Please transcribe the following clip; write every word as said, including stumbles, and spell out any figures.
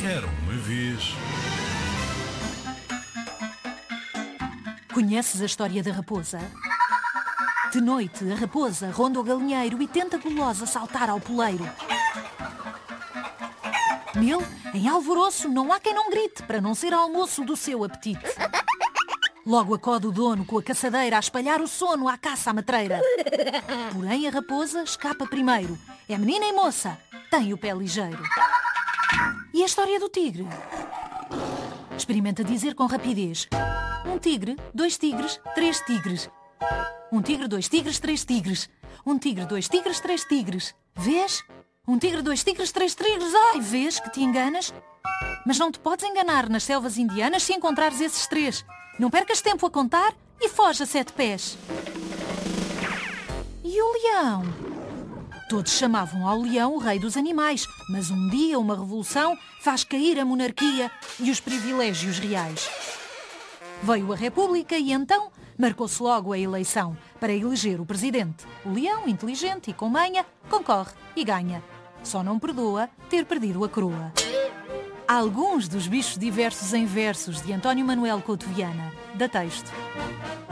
Era uma vez. Conheces a história da raposa? De noite, a raposa ronda o galinheiro e tenta gulosa saltar ao poleiro. Nele, em alvoroço, não há quem não grite para não ser almoço do seu apetite. Logo acode o dono com a caçadeira a espalhar o sono à caça à matreira. Porém, a raposa escapa primeiro. É menina e moça, tem o pé ligeiro. E a história do tigre? Experimenta dizer com rapidez. Um tigre, dois tigres, três tigres. Um tigre, dois tigres, três tigres. Um tigre, dois tigres, três tigres. Vês? Um tigre, dois tigres, três tigres. Ai, vês que te enganas? Mas não te podes enganar nas selvas indianas se encontrares esses três. Não percas tempo a contar e foge a sete pés. E o leão? Todos chamavam ao leão o rei dos animais, mas um dia uma revolução faz cair a monarquia e os privilégios reais. Veio a República e então marcou-se logo a eleição para eleger o presidente. O leão, inteligente e com manha, concorre e ganha. Só não perdoa ter perdido a coroa. Alguns dos bichos diversos em versos de António Manuel Couto Viana, da Texto.